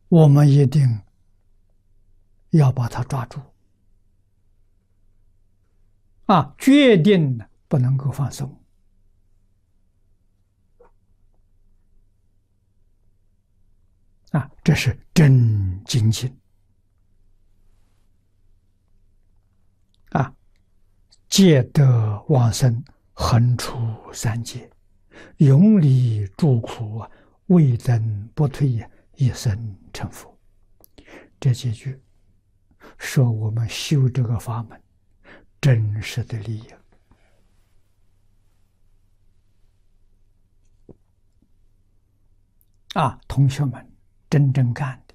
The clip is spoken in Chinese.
我们一定要把它抓住啊！决定不能够放松啊！这是真精进啊！戒得往生，横出三界，永离诸苦，未登不退，一生成佛。这几句说我们修这个法门真实的利益啊！同学们，真正干